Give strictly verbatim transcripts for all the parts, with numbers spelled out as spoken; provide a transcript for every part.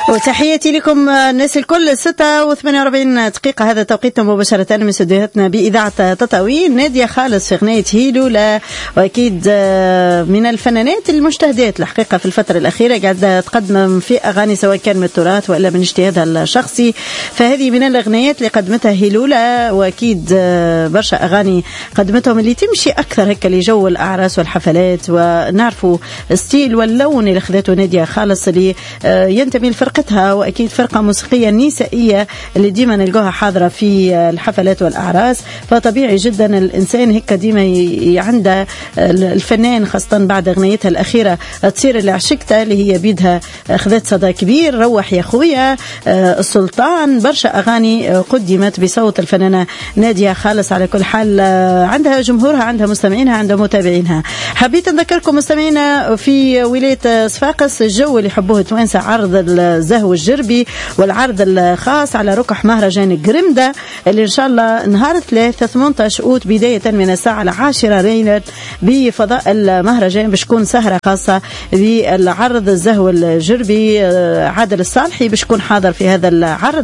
وتحياتي لكم الناس الكل. ستة وثمانية وأربعين دقيقة هذا توقيتنا مباشرة من استديوهاتنا بإذاعة تطاوين. نادية خالص في أغنية هيلولا، وأكيد من الفنانات المجتهدات الحقيقة في الفترة الأخيرة، قاعدة تقدم في أغاني سواء كان من التراث وإلا من اجتهادها الشخصي. فهذه من الأغنيات اللي قدمتها هيلولا، وأكيد برشا أغاني قدمتهم اللي تمشي أكثر هكا لجو الأعراس والحفلات، ونعرفوا ستيل واللون اللي خذته نادية خالص اللي ينتمي لفرقتها، وأكيد فرقة موسيقية نسائية اللي ديما نلقوها حاضرة في الحفلات والأعراس. فطبيعي جدا الإنسان هيك ديما عنده الفنان، خاصة بعد أغنيتها الأخيرة تصير اللي عشقتها اللي هي بيدها أخذت صدى كبير، روح يا خويا السلطان، برشا أغاني قدمت بصوت الفنانة نادية خالص. على كل حال عندها جمهورها، عندها مستمعينها، عندها متابعينها. حبيت نذكركم مستمعينا في ولاية صفاقس الجو اللي يحبوه توانسة، عرض الزهو الجربي والعرض الخاص على ركح مهرجان قرمدة اللي إن شاء الله نهار ثلاثة ثمانية عشر أوت بداية من الساعة العاشرة ليلا بفضاء المهرجان، باش تكون سهرة خاصة بالعرض الزهو الجربي. عادل الصالحي باش يكون حاضر في هذا العرض،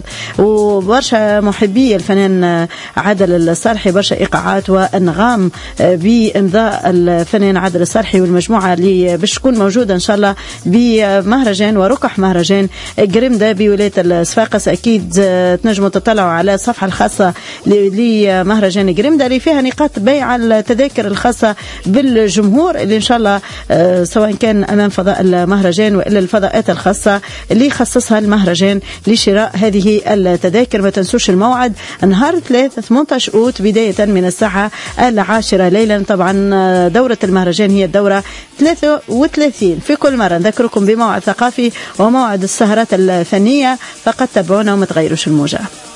وبرشا محبي الفنان عادل الصالحي، برشا إيقاعات وأنغام بإمضاء الفنان عادل الصالحي والمجموعة اللي باش تكون موجودة إن شاء الله بمهرجان وركح مهرجان قرمدة بولاية صفاقس. أكيد تنجموا تطلعوا على الصفحة الخاصة لمهرجان قرمدة اللي فيها نقاط بيع التذاكر الخاصة بالجمهور، اللي إن شاء الله سواء كان أمام فضاء المهرجان وإلا الفضاءات الخاصة اللي خصصها المهرجان لشراء هذه التذاكر. ما تنسوش الموعد نهار ثلاثة ثمانية عشر أوت بداية من الساعة العاشرة ليلا. طبعا دورة المهرجان هي الدورة ثلاثة وثلاثين في كل مرة. نذكركم بموعد ثقافي وموعد السهرات الفنية، فقد تابعونا وما تغيروش الموجة.